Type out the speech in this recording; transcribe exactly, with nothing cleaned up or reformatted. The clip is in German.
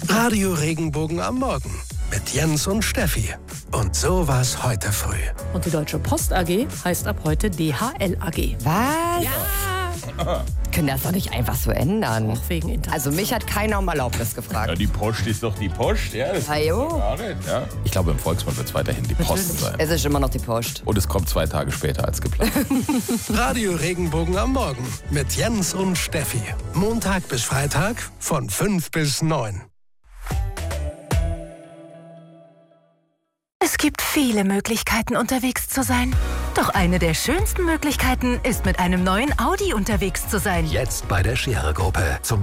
Radio Regenbogen am Morgen mit Jens und Steffi. Und so war's heute früh. Und die Deutsche Post A G heißt ab heute D H L A G. Was? Ja. Können das doch nicht einfach so ändern. Auch wegen Internet. Also mich hat keiner um Erlaubnis Ja, gefragt. die Post ist doch die Post, ja. Das Ah, ist jo. doch gar nicht, ja. Ich glaube, im Volksmund wird es weiterhin die Post Natürlich. sein. Es ist immer noch die Post. Und es kommt zwei Tage später als geplant. Radio Regenbogen am Morgen mit Jens und Steffi. Montag bis Freitag von fünf bis neun. Es gibt viele Möglichkeiten, unterwegs zu sein. Doch eine der schönsten Möglichkeiten ist, mit einem neuen Audi unterwegs zu sein. Jetzt bei der Scherer Gruppe. Zum